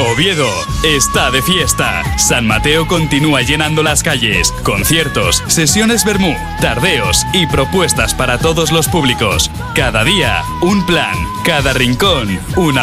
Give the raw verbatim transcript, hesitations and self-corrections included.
Oviedo está de fiesta. San Mateo continúa llenando las calles. Conciertos, sesiones vermú, tardeos y propuestas para todos los públicos. Cada día, un plan. Cada rincón, una